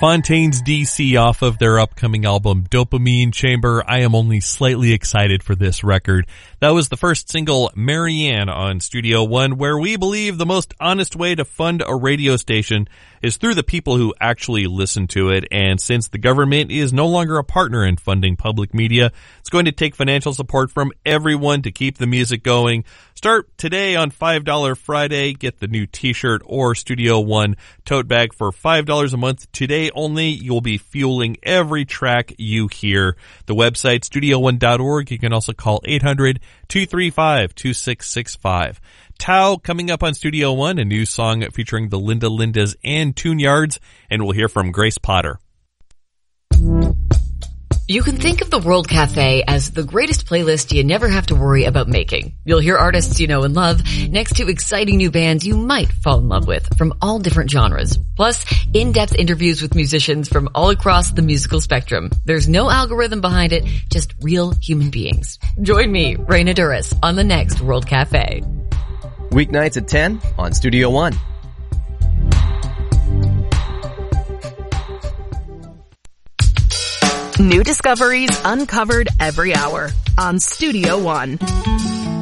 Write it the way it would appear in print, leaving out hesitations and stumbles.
Fontaines DC off of their upcoming album Dopamine Chamber. I am only slightly excited for this record. That was the first single, Marianne, on Studio One, where we believe the most honest way to fund a radio station is through the people who actually listen to it. And since the government is no longer a partner in funding public media, it's going to take financial support from everyone to keep the music going. Start today on $5 Friday. Get the new t-shirt or Studio One tote bag for $5 a month. Today only, you'll be fueling every track you hear. The website, studio1.org. You can also call 800-235-2665. Tao coming up on Studio One, a new song featuring the Linda Lindas and Tune Yards, and we'll hear from Grace Potter. You can think of the World Cafe as the greatest playlist you never have to worry about making. You'll hear artists you know and love next to exciting new bands you might fall in love with from all different genres. Plus, in-depth interviews with musicians from all across the musical spectrum. There's no algorithm behind it, just real human beings. Join me, Raina Duras, on the next World Cafe. Weeknights at 10 on Studio One. New discoveries uncovered every hour on Studio One.